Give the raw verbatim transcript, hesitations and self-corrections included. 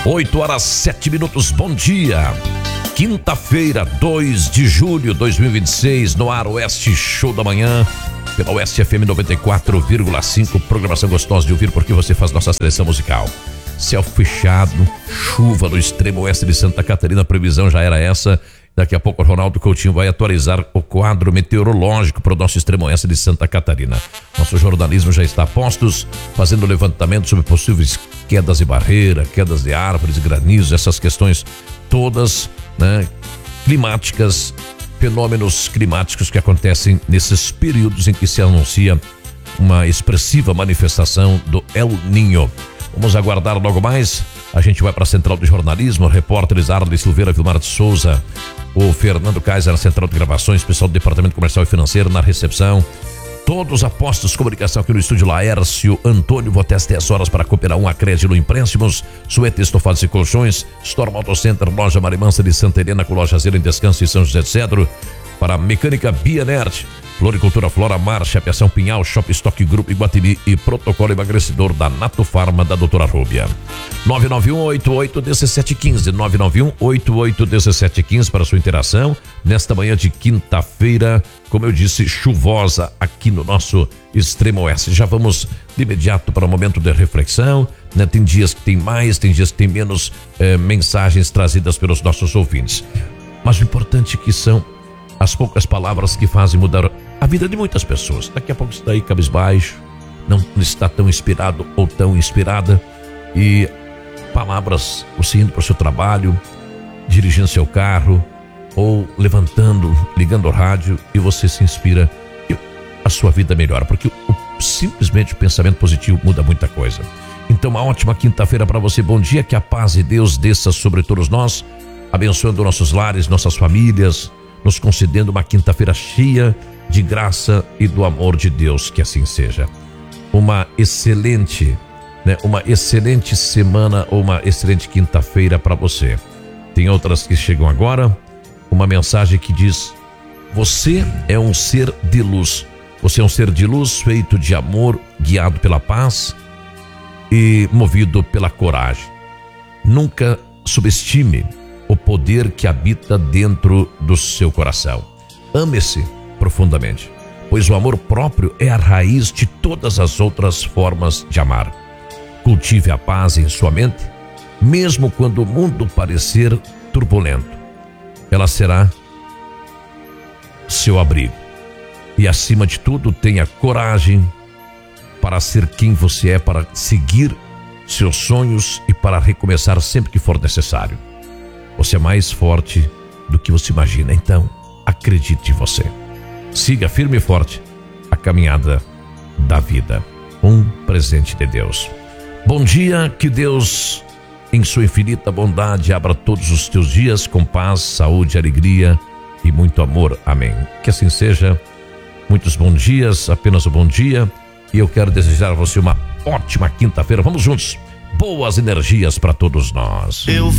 oito horas sete minutos, bom dia. Quinta-feira, dois de julho de dois mil e vinte e seis, no ar Oeste Show da Manhã, pela Oeste F M noventa e quatro vírgula cinco, programação gostosa de ouvir porque você faz nossa seleção musical. Céu fechado, chuva no extremo oeste de Santa Catarina, a previsão já era essa. Daqui a pouco o Ronaldo Coutinho vai atualizar o quadro meteorológico para o nosso extremo oeste de Santa Catarina. Nosso jornalismo já está a postos, fazendo levantamento sobre possíveis quedas de barreira, quedas de árvores, granizos, essas questões todas, né, climáticas, fenômenos climáticos que acontecem nesses períodos em que se anuncia uma expressiva manifestação do El Niño. Vamos aguardar logo mais. A gente vai para a Central de Jornalismo, repórteres Arley Silveira, Vilmar de Souza, o Fernando Kaiser na Central de Gravações, pessoal do Departamento Comercial e Financeiro na recepção. Todos apostos, comunicação aqui no estúdio Laércio Antônio. Vou até às dez horas para cooperar um acréscimo empréstimos, suéter, estofados e colchões. Storm Auto Center, loja Marimansa de Santa Helena, com loja zero em Descanso e São José de Cedro. Para a Mecânica Bianert, Floricultura Flora Mar, Chapeação Pinhal, Shop Stock Group Iguatemi e Protocolo Emagrecedor da Nato Farma da Doutora Rúbia. nove nove um oito oito um sete um cinco, nove nove um oito oito um sete um cinco para sua interação nesta manhã de quinta-feira, como eu disse, chuvosa aqui no nosso extremo oeste. Já vamos de imediato para o momento de reflexão, né? Tem dias que tem mais, tem dias que tem menos eh, mensagens trazidas pelos nossos ouvintes, mas o importante é que são as poucas palavras que fazem mudar a vida de muitas pessoas. Daqui a pouco você está aí cabisbaixo, não está tão inspirado ou tão inspirada, e palavras, você indo para o seu trabalho, dirigindo seu carro, ou levantando, ligando o rádio, e você se inspira e a sua vida melhora, porque o, simplesmente o pensamento positivo muda muita coisa. Então, uma ótima quinta-feira para você. Bom dia, que a paz de Deus desça sobre todos nós, abençoando nossos lares, nossas famílias, nos concedendo uma quinta-feira cheia de graça e do amor de Deus, que assim seja. Uma excelente, né, uma excelente semana ou uma excelente quinta-feira para você. Tem outras que chegam agora, uma mensagem que diz: você é um ser de luz, você é um ser de luz feito de amor, guiado pela paz e movido pela coragem. Nunca subestime o poder que habita dentro do seu coração. Ame-se profundamente, pois o amor próprio é a raiz de todas as outras formas de amar. Cultive a paz em sua mente, mesmo quando o mundo parecer turbulento. Ela será seu abrigo. E acima de tudo, tenha coragem para ser quem você é, para seguir seus sonhos e para recomeçar sempre que for necessário. Você é mais forte do que você imagina, então acredite em você. Siga firme e forte a caminhada da vida, um presente de Deus. Bom dia, que Deus, em sua infinita bondade, abra todos os teus dias com paz, saúde, alegria e muito amor. Amém. Que assim seja. Muitos bons dias, apenas um bom dia, e eu quero desejar a você uma ótima quinta-feira. Vamos juntos. Boas energias para todos nós. Eu